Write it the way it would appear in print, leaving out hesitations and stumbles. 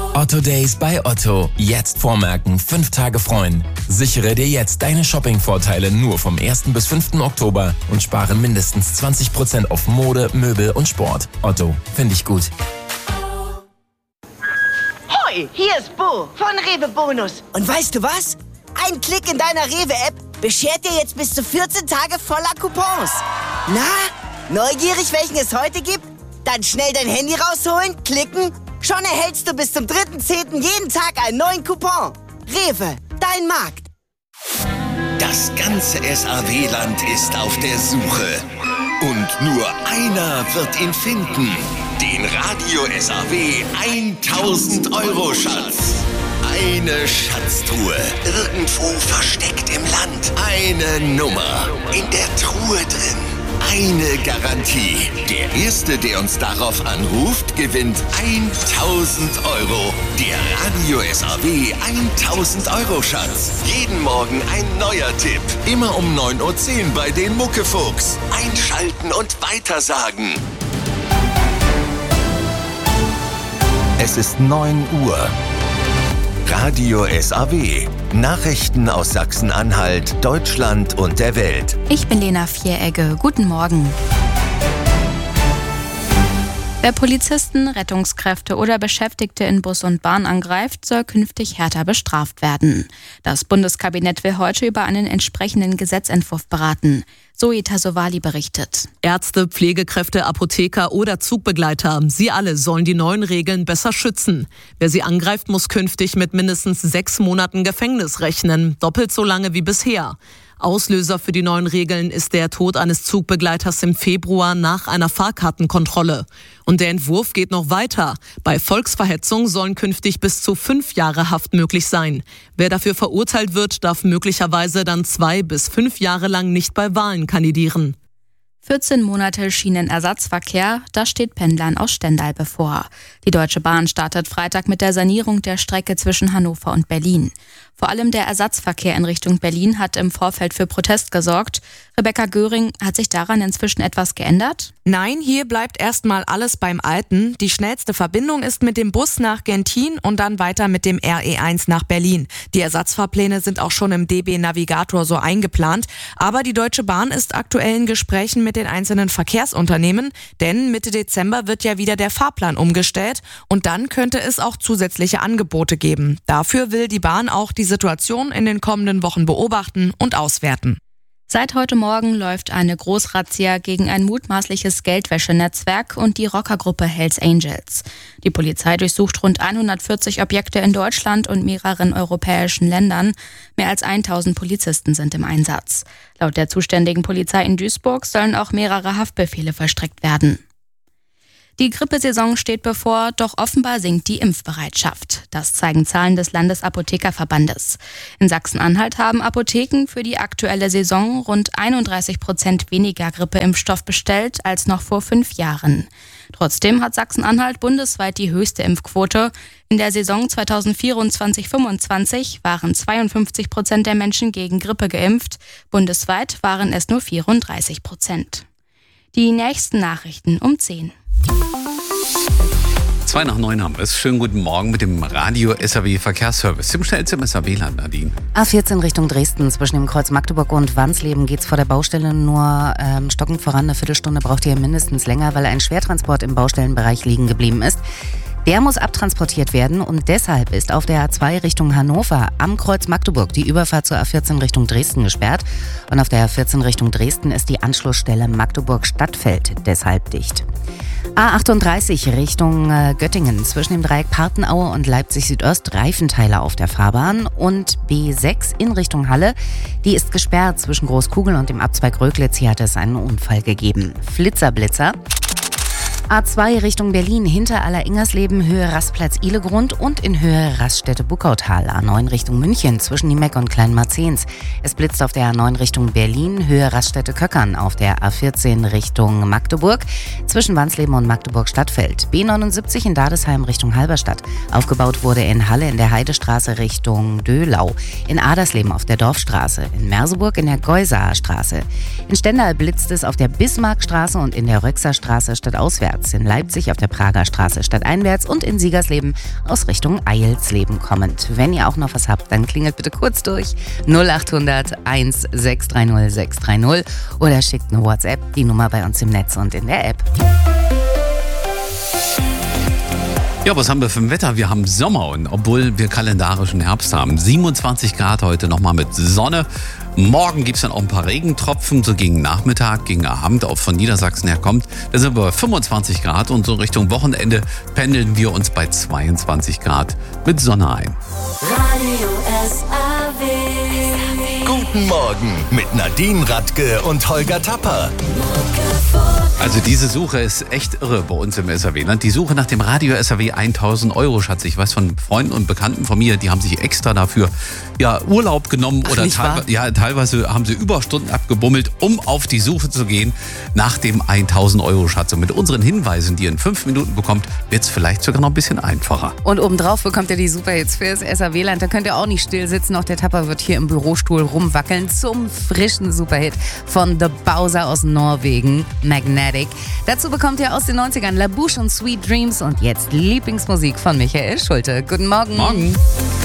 Otto Days bei Otto. Jetzt vormerken, 5 Tage freuen. Sichere dir jetzt deine Shopping-Vorteile nur vom 1. bis 5. Oktober und spare mindestens 20% auf Mode, Möbel und Sport. Otto, finde ich gut. Hoi, hier ist Bo von Rewe Bonus. Und weißt du was? Ein Klick in deiner Rewe-App beschert dir jetzt bis zu 14 Tage voller Coupons. Na, neugierig, welchen es heute gibt? Dann schnell dein Handy rausholen, klicken. Schon erhältst du bis zum 3.10. jeden Tag einen neuen Coupon. Rewe, dein Markt. Das ganze SAW-Land ist auf der Suche. Und nur einer wird ihn finden. Den Radio SAW 1000-Euro-Schatz. Eine Schatztruhe. Irgendwo versteckt im Land. Eine Nummer. In der Truhe drin. Eine Garantie. Der Erste, der uns darauf anruft, gewinnt 1000 Euro. Der Radio SAW 1000-Euro-Schatz. Jeden Morgen ein neuer Tipp. Immer um 9.10 Uhr bei den Muckefuchs. Einschalten und weitersagen. Es ist 9 Uhr. Radio SAW. Nachrichten aus Sachsen-Anhalt, Deutschland und der Welt. Ich bin Lena Vieregge. Guten Morgen. Wer Polizisten, Rettungskräfte oder Beschäftigte in Bus und Bahn angreift, soll künftig härter bestraft werden. Das Bundeskabinett will heute über einen entsprechenden Gesetzentwurf beraten. Zoe Tassovali berichtet. Ärzte, Pflegekräfte, Apotheker oder Zugbegleiter, sie alle sollen die neuen Regeln besser schützen. Wer sie angreift, muss künftig mit mindestens 6 Monaten Gefängnis rechnen, doppelt so lange wie bisher. Auslöser für die neuen Regeln ist der Tod eines Zugbegleiters im Februar nach einer Fahrkartenkontrolle. Und der Entwurf geht noch weiter. Bei Volksverhetzung sollen künftig bis zu 5 Jahre Haft möglich sein. Wer dafür verurteilt wird, darf möglicherweise dann 2 bis 5 Jahre lang nicht bei Wahlen kandidieren. 14 Monate Schienenersatzverkehr, das steht Pendlern aus Stendal bevor. Die Deutsche Bahn startet Freitag mit der Sanierung der Strecke zwischen Hannover und Berlin. Vor allem der Ersatzverkehr in Richtung Berlin hat im Vorfeld für Protest gesorgt. Rebecca Göring, hat sich daran inzwischen etwas geändert? Nein, hier bleibt erstmal alles beim Alten. Die schnellste Verbindung ist mit dem Bus nach Gentin und dann weiter mit dem RE1 nach Berlin. Die Ersatzfahrpläne sind auch schon im DB Navigator so eingeplant. Aber die Deutsche Bahn ist aktuell in Gesprächen mit den einzelnen Verkehrsunternehmen, denn Mitte Dezember wird ja wieder der Fahrplan umgestellt und dann könnte es auch zusätzliche Angebote geben. Dafür will die Bahn auch die Situation in den kommenden Wochen beobachten und auswerten. Seit heute Morgen läuft eine Großrazzia gegen ein mutmaßliches Geldwäschenetzwerk und die Rockergruppe Hells Angels. Die Polizei durchsucht rund 140 Objekte in Deutschland und mehreren europäischen Ländern. Mehr als 1000 Polizisten sind im Einsatz. Laut der zuständigen Polizei in Duisburg sollen auch mehrere Haftbefehle vollstreckt werden. Die Grippesaison steht bevor, doch offenbar sinkt die Impfbereitschaft. Das zeigen Zahlen des Landesapothekerverbandes. In Sachsen-Anhalt haben Apotheken für die aktuelle Saison rund 31% weniger Grippeimpfstoff bestellt als noch vor 5 Jahren. Trotzdem hat Sachsen-Anhalt bundesweit die höchste Impfquote. In der Saison 2024/25 waren 52% der Menschen gegen Grippe geimpft. Bundesweit waren es nur 34%. Die nächsten Nachrichten um 10. 2 nach 9 haben wir es. Schönen guten Morgen mit dem Radio SAW Verkehrsservice. Im schnellsten SAW-Land, Nadine. A14 Richtung Dresden. Zwischen dem Kreuz Magdeburg und Wansleben geht's vor der Baustelle nur stockend voran. Eine Viertelstunde braucht ihr mindestens länger, weil ein Schwertransport im Baustellenbereich liegen geblieben ist. Der muss abtransportiert werden und deshalb ist auf der A2 Richtung Hannover am Kreuz Magdeburg die Überfahrt zur A14 Richtung Dresden gesperrt. Und auf der A14 Richtung Dresden ist die Anschlussstelle Magdeburg-Stadtfeld deshalb dicht. A38 Richtung Göttingen. Zwischen dem Dreieck Partenaue und Leipzig Südost Reifenteile auf der Fahrbahn. Und B6 in Richtung Halle. Die ist gesperrt zwischen Großkugel und dem Abzweig Röglitz. Hier hat es einen Unfall gegeben. Flitzer-Blitzer. A2 Richtung Berlin, hinter Aller-Ingersleben, Höhe Rastplatz Ihlegrund und in Höhe Raststätte Buckautal. A9 Richtung München, zwischen Niemeck und Kleinmarzens. Es blitzt auf der A9 Richtung Berlin, Höhe Raststätte Köckern. Auf der A14 Richtung Magdeburg, zwischen Wansleben und Magdeburg-Stadtfeld. B79 in Dadesheim Richtung Halberstadt. Aufgebaut wurde in Halle in der Heidestraße Richtung Döhlau. In Adersleben auf der Dorfstraße. In Merseburg in der Geusaer Straße. In Stendal blitzt es auf der Bismarckstraße und in der Röxerstraße stadtauswärts. abwärts, in Leipzig auf der Prager Straße stadteinwärts und in Siegersleben aus Richtung Eilsleben kommend. Wenn ihr auch noch was habt, dann klingelt bitte kurz durch 0800 1630 630 oder schickt eine WhatsApp, die Nummer bei uns im Netz und in der App. Ja, was haben wir für ein Wetter? Wir haben Sommer und obwohl wir kalendarischen Herbst haben, 27 Grad heute nochmal mit Sonne. Morgen gibt es dann auch ein paar Regentropfen, so gegen Nachmittag, gegen Abend, auch von Niedersachsen her kommt. Da sind wir bei 25 Grad und so Richtung Wochenende pendeln wir uns bei 22 Grad mit Sonne ein. Radio SAW. Guten Morgen mit Nadine Radke und Holger Tapper. Also diese Suche ist echt irre bei uns im SAW-Land. Die Suche nach dem Radio SAW 1000 € Schatz. Ich weiß von Freunden und Bekannten von mir, die haben sich extra dafür Urlaub genommen. Ach, oder nicht wahr? teilweise haben sie Überstunden abgebummelt, um auf die Suche zu gehen nach dem 1000 € Schatz. Und mit unseren Hinweisen, die ihr in 5 Minuten bekommt, wird es vielleicht sogar noch ein bisschen einfacher. Und obendrauf bekommt ihr die Superhits für das SAW-Land. Da könnt ihr auch nicht still sitzen. Auch der Tapper wird hier im Bürostuhl rumwackeln zum frischen Superhit von The Bowser aus Norwegen, Magnetic. Dazu bekommt ihr aus den 90ern La Bouche und Sweet Dreams und jetzt Lieblingsmusik von Michael Schulte. Guten Morgen. Morgen.